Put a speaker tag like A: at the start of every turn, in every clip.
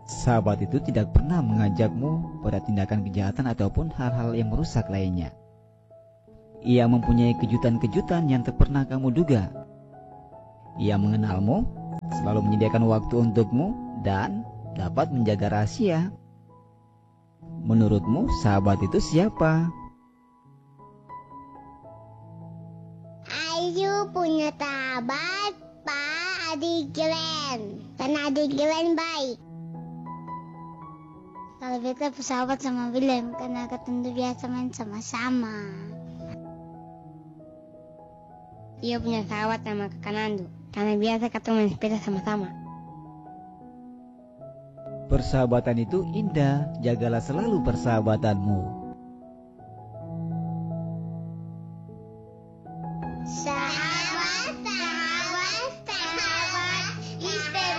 A: Sahabat itu tidak pernah mengajakmu pada tindakan kejahatan ataupun hal-hal yang merusak lainnya. Ia mempunyai kejutan-kejutan yang tak pernah kamu duga. Ia mengenalmu, selalu menyediakan waktu untukmu, dan dapat menjaga rahasia. Menurutmu sahabat itu siapa?
B: Ayu punya sahabat Pak Adik Glenn. Karena Adik Glenn baik. Kalau beta bersahabat sama Willem karena ketemu biasa main sama-sama. Ia punya sahabat sama Kakak Nandu karena biasa ketemu main sepeda sama-sama.
A: Persahabatan itu indah, jagalah selalu persahabatanmu.
B: Sahabat IPB.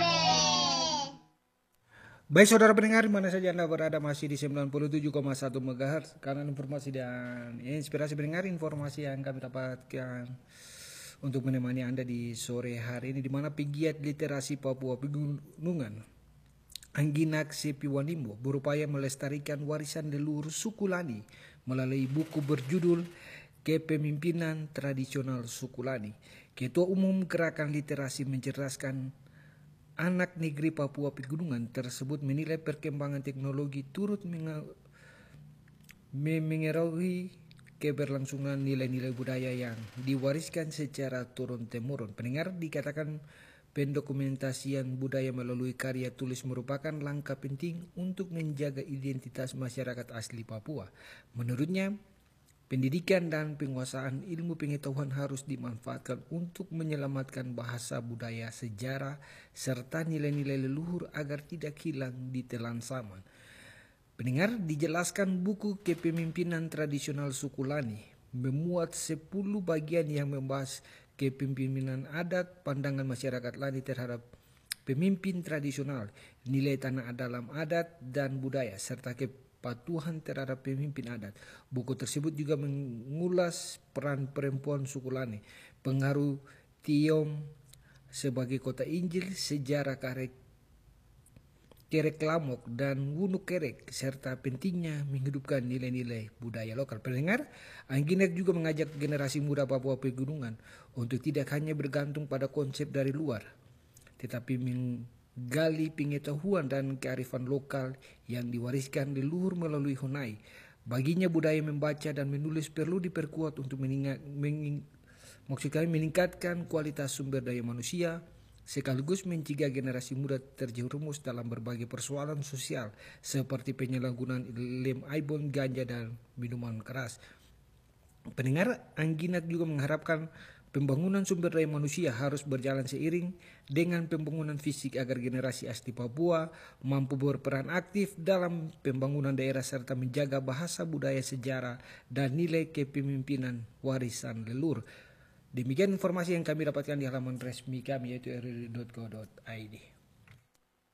C: Baik saudara pendengar, mana saja Anda berada, masih di 97,1 MHz. Karena informasi dan inspirasi pendengar, informasi yang kami dapatkan untuk menemani Anda di sore hari ini, di mana pegiat literasi Papua Pegunungan Angginak Sepi Wanimbo berupaya melestarikan warisan leluhur suku Lani melalui buku berjudul Kepemimpinan Tradisional Suku Lani. Ketua Umum Gerakan Literasi Mencerdaskan Anak Negeri Papua Pegunungan tersebut menilai perkembangan teknologi turut mengaruhi keberlangsungan nilai-nilai budaya yang diwariskan secara turun-temurun. Pendengar, dikatakan pendokumentasian budaya melalui karya tulis merupakan langkah penting untuk menjaga identitas masyarakat asli Papua. Menurutnya, pendidikan dan penguasaan ilmu pengetahuan harus dimanfaatkan untuk menyelamatkan bahasa, budaya, sejarah, serta nilai-nilai leluhur agar tidak hilang di telan zaman. Pendengar, dijelaskan buku Kepemimpinan Tradisional Suku Lani memuat 10 bagian yang membahas kepemimpinan adat, pandangan masyarakat Lani terhadap pemimpin tradisional, nilai tanah dalam adat dan budaya, serta kepatuhan terhadap pemimpin adat. Buku tersebut juga mengulas peran perempuan suku Lani, pengaruh Tiom sebagai kota Injil, sejarah Kerek Lamok dan Wunuk Kerek, serta pentingnya menghidupkan nilai-nilai budaya lokal. Pendengar, Angginak juga mengajak generasi muda Papua Pegunungan untuk tidak hanya bergantung pada konsep dari luar, tetapi menggali pengetahuan dan kearifan lokal yang diwariskan leluhur melalui Honai. Baginya budaya membaca dan menulis perlu diperkuat untuk meningkatkan kualitas sumber daya manusia, sekaligus mencegah generasi muda terjerumus dalam berbagai persoalan sosial seperti penyalahgunaan lem aibon, ganja, dan minuman keras. Pendengar, Angginak juga mengharapkan pembangunan sumber daya manusia harus berjalan seiring dengan pembangunan fisik agar generasi asli Papua mampu berperan aktif dalam pembangunan daerah serta menjaga bahasa, budaya, sejarah, dan nilai kepemimpinan warisan leluhur. Demikian informasi yang kami dapatkan di halaman resmi kami, yaitu rri.co.id.